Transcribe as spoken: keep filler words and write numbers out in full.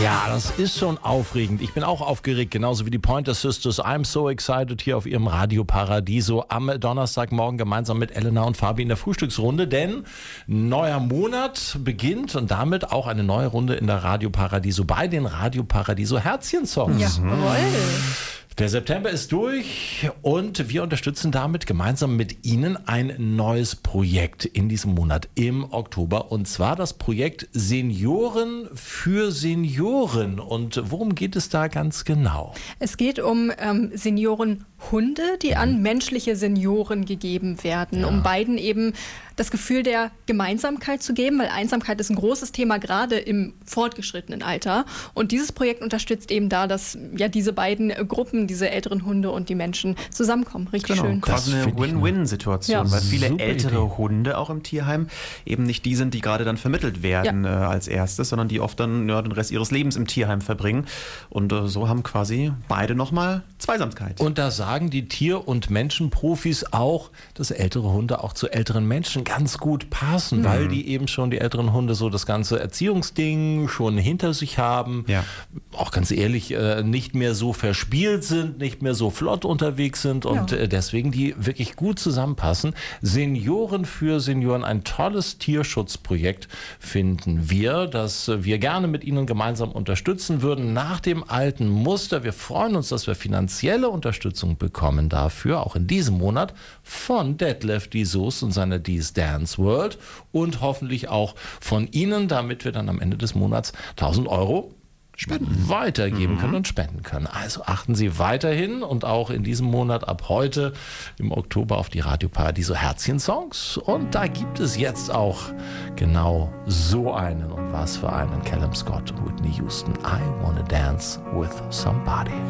Ja, das ist schon aufregend. Ich bin auch aufgeregt, genauso wie die Pointer Sisters. I'm so excited hier auf ihrem Radio Paradiso am Donnerstagmorgen gemeinsam mit Elena und Fabi in der Frühstücksrunde, denn neuer Monat beginnt und damit auch eine neue Runde in der Radio Paradiso bei den Radio Paradiso Herzchen-Songs. Jawohl. Der September ist durch und wir unterstützen damit gemeinsam mit Ihnen ein neues Projekt in diesem Monat im Oktober, und zwar das Projekt Senioren für Senioren. Und worum geht es da ganz genau? Es geht um ähm, Seniorenhunde, die an menschliche Senioren gegeben werden, Ja. um beiden eben das Gefühl der Gemeinsamkeit zu geben, weil Einsamkeit ist ein großes Thema, gerade im fortgeschrittenen Alter. Und dieses Projekt unterstützt eben da, dass ja diese beiden Gruppen, diese älteren Hunde und die Menschen zusammenkommen. Richtig Genau, schön. quasi Das eine finde ich Win-Win-Situation, Ja. weil viele Super ältere Idee. Hunde auch im Tierheim eben nicht die sind, die gerade dann vermittelt werden äh, als erstes, sondern die oft dann ja, den Rest ihres Lebens im Tierheim verbringen. Und äh, so haben quasi beide nochmal Zweisamkeit. Und da sagen die Tier- und Menschenprofis auch, dass ältere Hunde auch zu älteren Menschen ganz gut passen, Mhm. weil die eben schon, die älteren Hunde, so das ganze Erziehungsding schon hinter sich haben. Ja. Auch ganz ehrlich, äh, nicht mehr so verspielt sind, nicht mehr so flott unterwegs sind und Ja. äh, deswegen die wirklich gut zusammenpassen. Senioren für Senioren, ein tolles Tierschutzprojekt finden wir, das äh, wir gerne mit Ihnen gemeinsam unterstützen würden nach dem alten Muster. Wir freuen uns, dass wir finanzielle Unterstützung bekommen dafür, auch in diesem Monat von Detlef die Soest und seiner Dee's Dance World und hoffentlich auch von Ihnen, damit wir dann am Ende des Monats tausend Euro Spenden weitergeben können und spenden können. Also achten Sie weiterhin und auch in diesem Monat ab heute im Oktober auf die Radio Paradiso Herzchen-Songs. Und da gibt es jetzt auch genau so einen. Und was für einen? Callum Scott und Whitney Houston. I wanna dance with somebody.